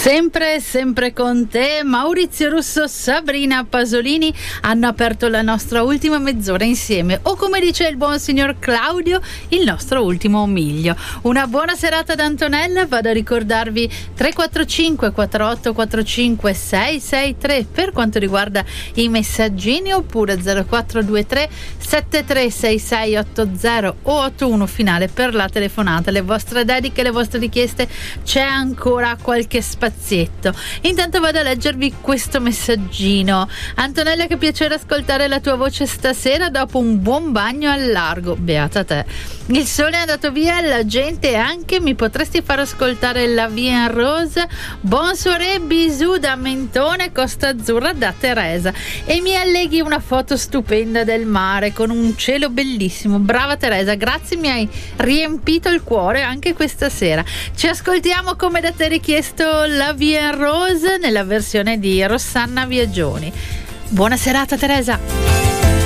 Sempre con te, Maurizio Russo, Sabrina Pasolini hanno aperto la nostra ultima mezz'ora insieme, o come dice il buon signor Claudio, il nostro ultimo miglio. Una buona serata da Antonella. Vado a ricordarvi 345 4845 663 per quanto riguarda i messaggini, oppure 0423 736680 o 81 finale per la telefonata. Le vostre dediche, le vostre richieste, c'è ancora qualche spazietto. Intanto vado a leggervi questo messaggino. Antonella, che piacere ascoltare la tua voce stasera dopo un buon bagno al largo. Beata te. Il sole è andato via, la gente anche. Mi potresti far ascoltare La Vie en Rose? Buon soirée, bisous da Mentone, Costa Azzurra, da Teresa. E mi alleghi una foto stupenda del mare con un cielo bellissimo. Brava Teresa, grazie, mi hai riempito il cuore anche questa sera. Ci ascoltiamo come da te richiesto La Vie en Rose nella versione di Rossana Viaggioni. Buona serata Teresa.